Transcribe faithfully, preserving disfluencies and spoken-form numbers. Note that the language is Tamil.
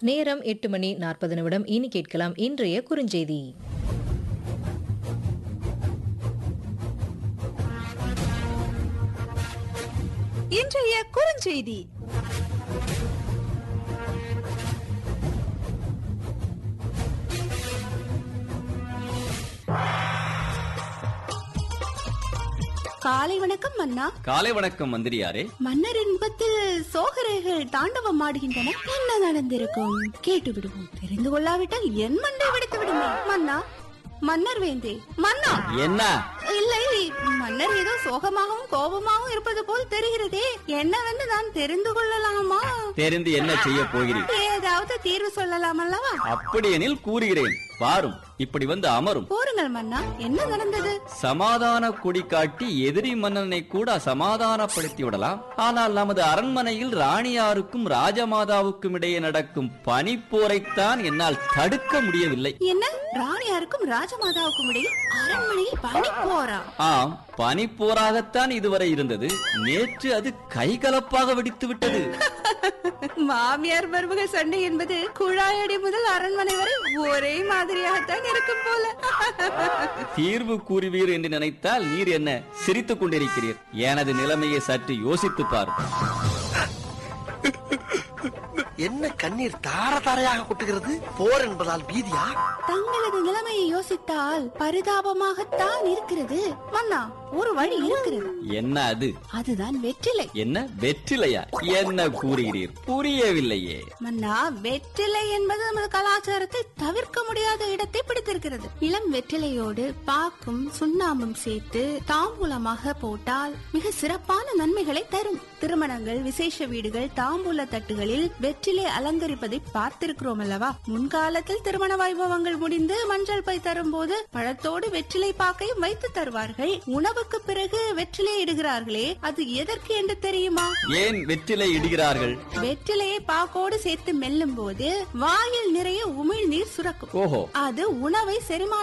நேரம் எட்டு மணி நாற்பது நிமிடம். இனி கேட்கலாம் இன்றைய குறுஞ்செய்தி. இன்றைய குறுஞ்செய்தி. காலை வணக்கம் மன்னா. காலை வணக்கம் மந்திரியாரே. மன்னரின் முகத்தில் சோகரைகள் தாண்டவம் ஆடுகின்றன. என்ன நடந்திருக்கும் கேட்டு விடுவோம். தெரிந்து கொள்ளாவிட்டால் என் மண்டை வெடித்து விடுமே. மன்னா, மன்னர் வேந்தே. மன்னா. என்ன? இல்லை, மன்னர் ஏதோ சோகமாகவும் கோபமாகவும் இருப்பது போல் தெரிகிறதே. என்னவென்று நான் தெரிந்து கொள்ளலாமா? தெரிந்து என்ன செய்ய போகிறேன்? ஏதாவது தீர்வு சொல்லலாம் அல்லவா? அப்படியெனில் கூறுகிறேன், பாரும். இப்படி வந்து அமரும். போருங்கள் மன்னா, என்ன நடந்தது? சமாதான கொடி காட்டி எதிரி மன்னனை கூட சமாதானப்படுத்தி விடலாம். ஆனால் நமது அரண்மனையில் ராணியாருக்கும் ராஜமாதாவுக்கும் இடையே நடக்கும் பனிப்போரைத்தான் என்னால் தடுக்க முடியவில்லை. என்ன? ராணியாருக்கும் ராஜமாதாவுக்கும் இடையில் அரண்மனையில் பனிப்போரா? ஆம், பனிப்போராகத்தான் இதுவரை இருந்தது. நேற்று அது கைகலப்பாக வெடித்து விட்டது. மாமியார் மருமக சண்டை என்பது குழாயடி முதல் அரண்மனை வரை ஒரே மாதிரியாகத்தான் இருக்கும் போல. தீர்வு கூறுவீர் என்று நினைத்தால் நீர் என்ன சிரித்துக் கொண்டிருக்கிறீர்? எனது நிலைமையை சற்று யோசித்து பார். என்ன கண்ணீர் தார தாரையாக கொட்டுகிறது? போர் என்பதால் பீதியா? தங்களது நிலைமையை யோசித்தால் பரிதாபமாகத்தான் இருக்கிறது. மன்னா, ஒரு வழி இருக்கிறது. என்ன அது? அதுதான் வெற்றிலை. என்ன வெற்றிலையா? என்ன கூறுகிறீர்? புரியவில்லையே. மன்னா, வெற்றிலை என்பது நமது கலாச்சாரத்தை தவிர்க்க முடியாத இடத்தை பிடித்திருக்கிறது. இளம் வெற்றிலையோடு பாக்கும் சுண்ணாம்பும் சேர்த்து தாம்பூலமாக போட்டால் மிக சிறப்பான நன்மைகளை தரும். திருமணங்கள், விசேஷ வீடுகள், தாம்பூல தட்டுகளில் வெற்றிலை அலங்கரிப்பதை பார்த்திருக்கிறோம் அல்லவா? முன்காலத்தில் திருமண வைபவங்கள் முடிந்து மஞ்சள் பை தரும் போது பழத்தோடு வெற்றிலை பாக்கையும் வைத்து தருவார்கள். உணவுக்கு பிறகு வெற்றிலை இடுகிறார்களே, அது எதற்கு என்று தெரியுமா? ஏன் வெற்றிலை இடுகிறார்கள்? வெற்றிலையை பாக்கோடு சேர்த்து மெல்லும் போது வாயில் நிறைய உமிழ் நீர் சுரக்கும். ஓஹோ. அது உணவை செரிமான